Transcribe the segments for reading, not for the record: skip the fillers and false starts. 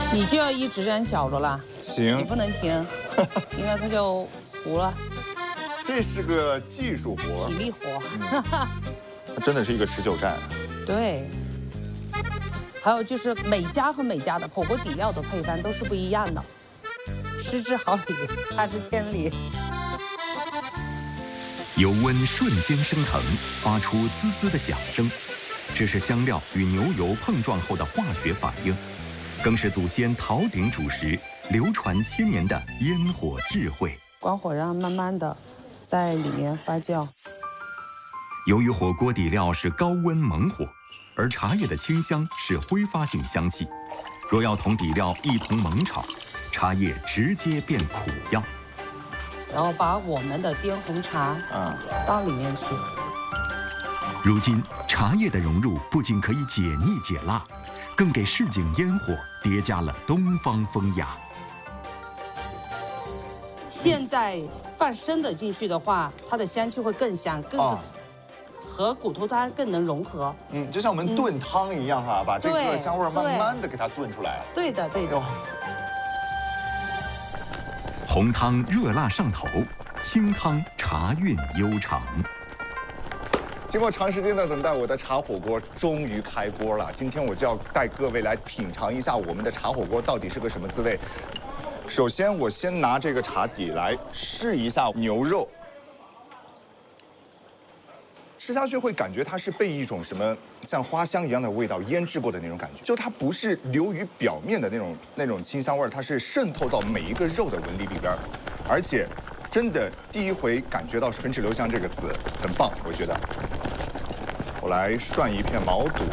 你就要一直这样搅着了， 行， 你不能停，停了它就糊了。 这是个技术活， 体力活。 它真的是一个持久战。 对。还有就是每家和每家的火锅底料的配方都是不一样的，失之毫厘，差之千里。 油温瞬间升腾，发出滋滋的响声，这是香料与牛油碰撞后的化学反应，更是祖先陶鼎主食流传千年的烟火智慧。 关火让慢慢的在里面发酵。 由于火锅底料是高温猛火，而茶叶的清香是挥发性香气，若要同底料一同猛炒，茶叶直接变苦药。 然后把我们的滇红茶到里面去。 如今茶叶的融入不仅可以解腻解辣，更给市井烟火叠加了东方风雅。 现在放生的进去的话，它的香气会更香，和骨头汤更能融合。 就像我们炖汤一样哈，把这个香味慢慢的给它炖出来。 对的，对的。 红汤热辣上头，清汤茶韵悠长。 经过长时间的等待，我的茶火锅终于开锅了。今天我就要带各位来品尝一下我们的茶火锅到底是个什么滋味。首先，我先拿这个茶底来试一下牛肉。吃下去会感觉它是被一种什么像花香一样的味道腌制过的那种感觉，就它不是流于表面的那种清香味儿，它是渗透到每一个肉的纹理里边，而且真的第一回感觉到唇齿留香这个词很棒，我觉得。我来涮一片毛肚，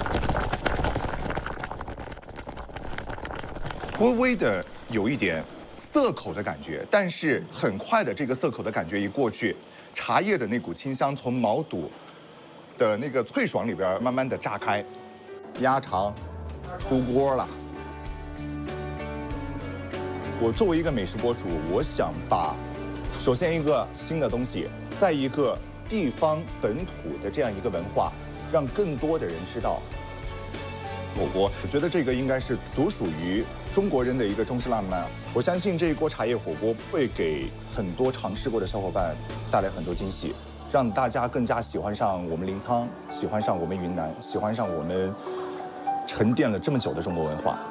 微微的有一点涩口的感觉，但是很快的这个涩口的感觉一过去，茶叶的那股清香从毛肚的那个脆爽里边慢慢的炸开，鸭肠出锅了。我作为一个美食博主，我想把首先一个新的东西，再一个地方本土的这样一个文化，让更多的人知道火锅。我觉得这个应该是独属于中国人的一个中式浪漫。我相信这一锅茶叶火锅会给很多尝试过的小伙伴带来很多惊喜，让大家更加喜欢上我们临沧，喜欢上我们云南，喜欢上我们沉淀了这么久的中国文化。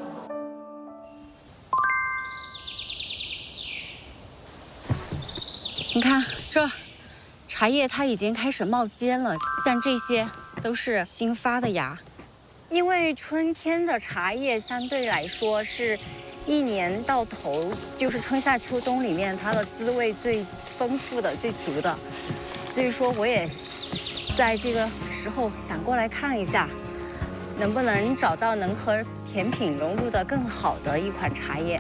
你看这茶叶它已经开始冒尖了，像这些都是新发的芽。因为春天的茶叶相对来说是一年到头，就是春夏秋冬里面它的滋味最丰富的、最足的，所以说我也在这个时候想过来看一下，能不能找到能和甜品融入的更好的一款茶叶。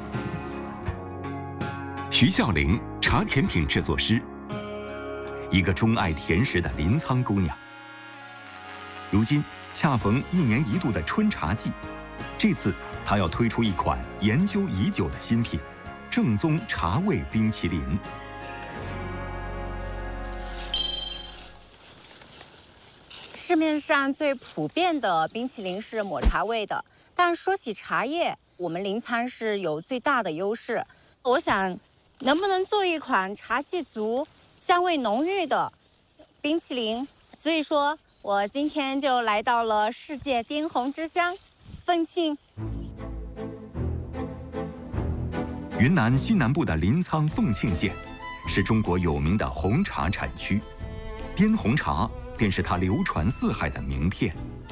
徐孝玲，茶甜品制作师，一个钟爱甜食的临沧姑娘。如今恰逢1年1度的春茶季，这次她要推出一款研究已久的新品——正宗茶味冰淇淋。 市面上最普遍的冰淇淋是抹茶味的，但说起茶叶，我们临沧是有最大的优势。我想，能不能做一款茶气足、香味浓郁的冰淇淋？所以说，我今天就来到了世界滇红之乡凤庆。 云南西南部的临沧凤庆县，是中国有名的红茶产区，滇红茶便是它流传四海的名片。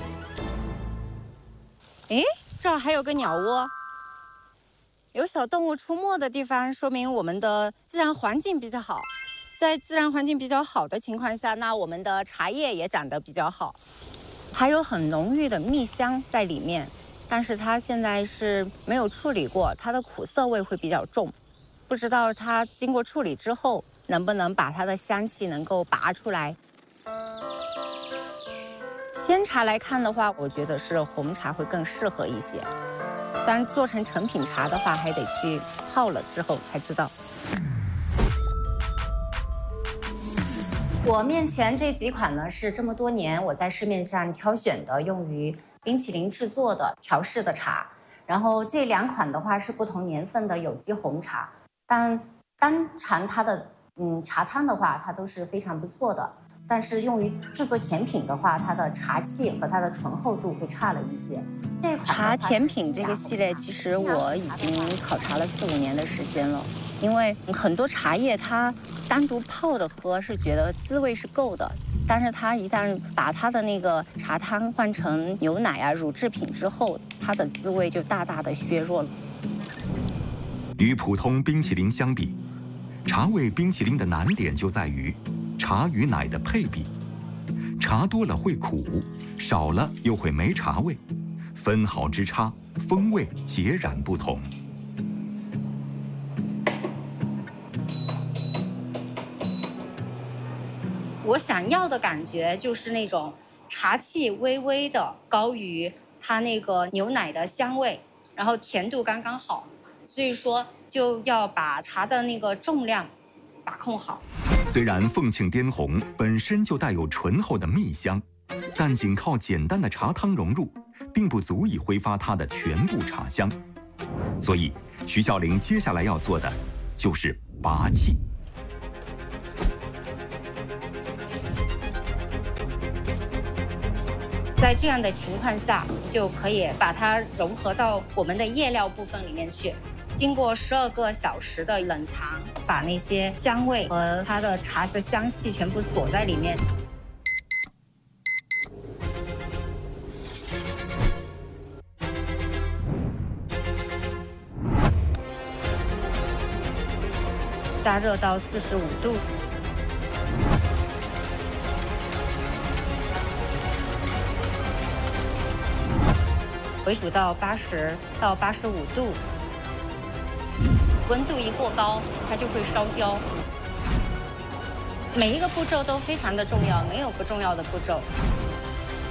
诶，这儿还有个鸟窝。有小动物出没的地方，说明我们的自然环境比较好。在自然环境比较好的情况下，那我们的茶叶也长得比较好，还有很浓郁的蜜香在里面。但是它现在是没有处理过，它的苦涩味会比较重，不知道它经过处理之后能不能把它的香气能够拔出来。鲜茶来看的话，我觉得是红茶会更适合一些。当然，做成成品茶的话，还得去泡了之后才知道。我面前这几款呢，是这么多年我在市面上挑选的用于冰淇淋制作的调式的茶。 然后这2款的话是不同年份的有机红茶，但单尝它的茶汤的话，它都是非常不错的。但是用于制作甜品的话，它的茶气和它的醇厚度会差了一些。这款茶甜品这个系列，其实我已经考察了4、5年的时间了。因为很多茶叶它单独泡着喝是觉得滋味是够的，但是它一旦把它的那个茶汤换成牛奶啊、乳制品之后，它的滋味就大大的削弱了。 与普通冰淇淋相比，茶味冰淇淋的难点就在于茶与奶的配比，茶多了会苦，少了又会没茶味，分毫之差，风味截然不同。 我想要的感觉就是那种茶气微微的高于它那个牛奶的香味，然后甜度刚刚好，所以说就要把茶的那个重量把控好。 虽然凤庆滇红本身就带有醇厚的蜜香，但仅靠简单的茶汤融入，并不足以挥发它的全部茶香。所以，徐孝玲接下来要做的就是拔气。 在这样的情况下，就可以把它融合到我们的叶料部分里面去。经过12个小时的冷藏，把那些香味和它的茶的香气全部锁在里面。加热到45度。回煮到80到85度，温度一过高，它就会烧焦。每一个步骤都非常的重要，没有不重要的步骤。